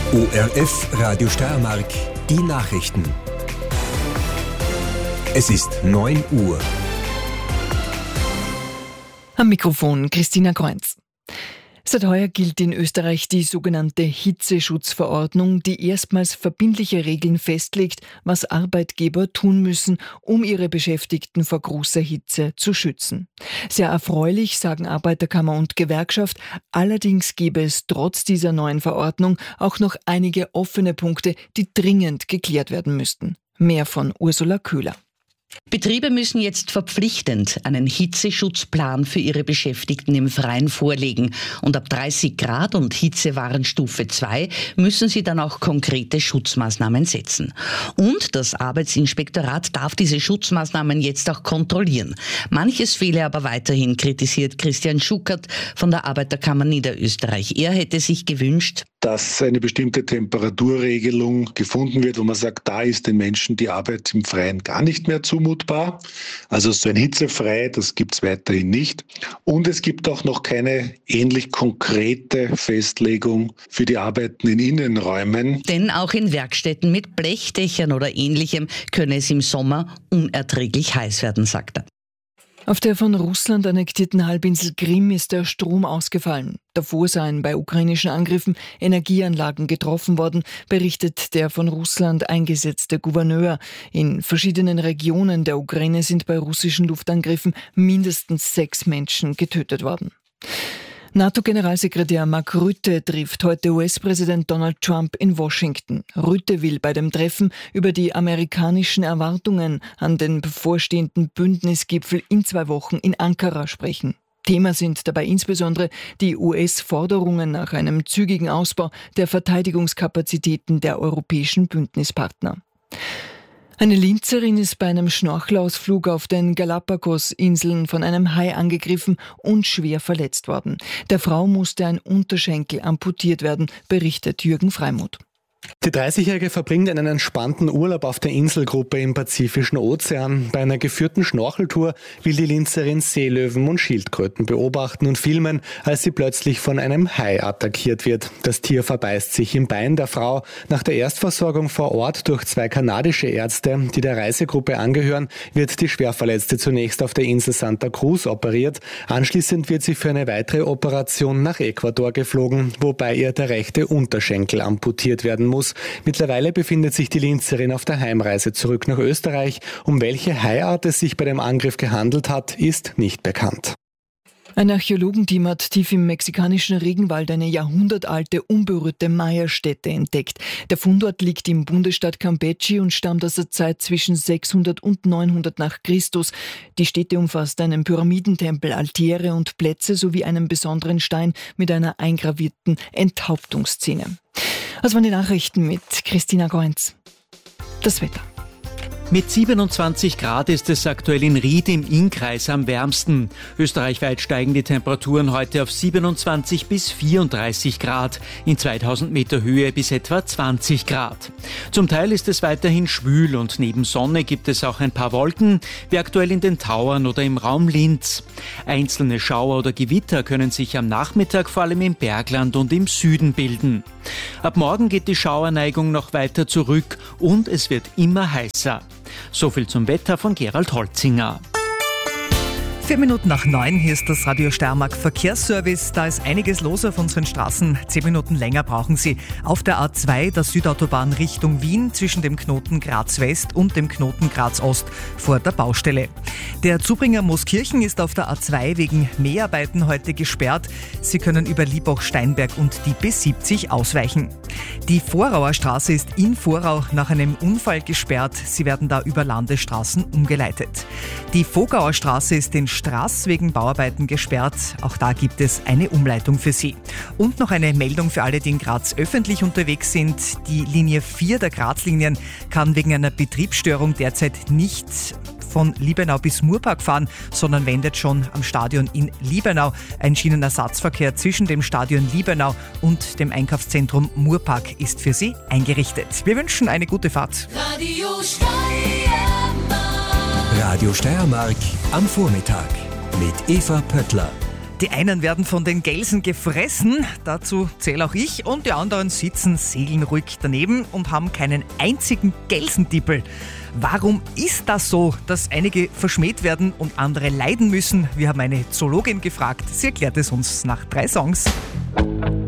ORF Radio Steiermark, die Nachrichten. Es ist 9 Uhr. Am Mikrofon Christina Kreunz. Seit heuer gilt in Österreich die sogenannte Hitzeschutzverordnung, die erstmals verbindliche Regeln festlegt, was Arbeitgeber tun müssen, um ihre Beschäftigten vor großer Hitze zu schützen. Sehr erfreulich, sagen Arbeiterkammer und Gewerkschaft. Allerdings gäbe es trotz dieser neuen Verordnung auch noch einige offene Punkte, die dringend geklärt werden müssten. Mehr von Ursula Köhler. Betriebe müssen jetzt verpflichtend einen Hitzeschutzplan für ihre Beschäftigten im Freien vorlegen. Und ab 30 Grad und Hitzewarnstufe 2 müssen sie dann auch konkrete Schutzmaßnahmen setzen. Und das Arbeitsinspektorat darf diese Schutzmaßnahmen jetzt auch kontrollieren. Manches fehle aber weiterhin, kritisiert Christian Schuckert von der Arbeiterkammer Niederösterreich. Er hätte sich gewünscht, dass eine bestimmte Temperaturregelung gefunden wird, wo man sagt, da ist den Menschen die Arbeit im Freien gar nicht mehr zumutbar. Also so ein hitzefrei, das gibt es weiterhin nicht. Und es gibt auch noch keine ähnlich konkrete Festlegung für die Arbeiten in Innenräumen. Denn auch in Werkstätten mit Blechdächern oder Ähnlichem könne es im Sommer unerträglich heiß werden, sagt er. Auf der von Russland annektierten Halbinsel Krim ist der Strom ausgefallen. Davor seien bei ukrainischen Angriffen Energieanlagen getroffen worden, berichtet der von Russland eingesetzte Gouverneur. In verschiedenen Regionen der Ukraine sind bei russischen Luftangriffen mindestens 6 Menschen getötet worden. NATO-Generalsekretär Mark Rutte trifft heute US-Präsident Donald Trump in Washington. Rutte will bei dem Treffen über die amerikanischen Erwartungen an den bevorstehenden Bündnisgipfel in 2 Wochen in Ankara sprechen. Thema sind dabei insbesondere die US-Forderungen nach einem zügigen Ausbau der Verteidigungskapazitäten der europäischen Bündnispartner. Eine Linzerin ist bei einem Schnorchelausflug auf den Galapagos-Inseln von einem Hai angegriffen und schwer verletzt worden. Der Frau musste ein Unterschenkel amputiert werden, berichtet Jürgen Freimuth. Die 30-Jährige verbringt einen entspannten Urlaub auf der Inselgruppe im Pazifischen Ozean. Bei einer geführten Schnorcheltour will die Linzerin Seelöwen und Schildkröten beobachten und filmen, als sie plötzlich von einem Hai attackiert wird. Das Tier verbeißt sich im Bein der Frau. Nach der Erstversorgung vor Ort durch 2 kanadische Ärzte, die der Reisegruppe angehören, wird die Schwerverletzte zunächst auf der Insel Santa Cruz operiert. Anschließend wird sie für eine weitere Operation nach Ecuador geflogen, wobei ihr der rechte Unterschenkel amputiert werden muss. Mittlerweile befindet sich die Linzerin auf der Heimreise zurück nach Österreich. Um welche Haiart es sich bei dem Angriff gehandelt hat, ist nicht bekannt. Ein Archäologenteam hat tief im mexikanischen Regenwald eine jahrhundertalte, unberührte Maya-Stätte entdeckt. Der Fundort liegt im Bundesstaat Campeche und stammt aus der Zeit zwischen 600 und 900 nach Christus. Die Stätte umfasst einen Pyramidentempel, Altäre und Plätze sowie einen besonderen Stein mit einer eingravierten Enthauptungsszene. Das waren die Nachrichten mit Christina Kreunz. Das Wetter. Mit 27 Grad ist es aktuell in Ried im Innkreis am wärmsten. Österreichweit steigen die Temperaturen heute auf 27 bis 34 Grad, in 2000 Meter Höhe bis etwa 20 Grad. Zum Teil ist es weiterhin schwül und neben Sonne gibt es auch ein paar Wolken, wie aktuell in den Tauern oder im Raum Linz. Einzelne Schauer oder Gewitter können sich am Nachmittag vor allem im Bergland und im Süden bilden. Ab morgen geht die Schauerneigung noch weiter zurück und es wird immer heißer. So viel zum Wetter von Gerald Holzinger. 4 Minuten nach 9, hier ist das Radio Steiermark Verkehrsservice. Da ist einiges los auf unseren Straßen. 10 Minuten länger brauchen Sie. Auf der A2, der Südautobahn Richtung Wien, zwischen dem Knoten Graz West und dem Knoten Graz Ost vor der Baustelle. Der Zubringer Mooskirchen ist auf der A2 wegen Mäharbeiten heute gesperrt. Sie können über Liebach-Steinberg und die B70 ausweichen. Die Vorauer Straße ist in Vorau nach einem Unfall gesperrt. Sie werden da über Landesstraßen umgeleitet. Die Vogauer Straße ist in Straß wegen Bauarbeiten gesperrt. Auch da gibt es eine Umleitung für Sie. Und noch eine Meldung für alle, die in Graz öffentlich unterwegs sind. Die Linie 4 der Graz-Linien kann wegen einer Betriebsstörung derzeit nicht von Liebenau bis Murpark fahren, sondern wendet schon am Stadion in Liebenau. Ein Schienenersatzverkehr zwischen dem Stadion Liebenau und dem Einkaufszentrum Murpark ist für Sie eingerichtet. Wir wünschen eine gute Fahrt. Radio Steiermark am Vormittag mit Eva Pöttler. Die einen werden von den Gelsen gefressen, dazu zähle auch ich, und die anderen sitzen seelenruhig daneben und haben keinen einzigen Gelsendippel. Warum ist das so, dass einige verschmäht werden und andere leiden müssen? Wir haben eine Zoologin gefragt. Sie erklärt es uns nach 3 Songs.